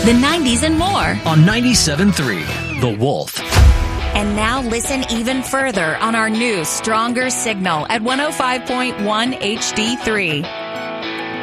the 90s, and more. On 97.3, The Wolf. And now listen even further on our new, stronger signal at 105.1 HD3.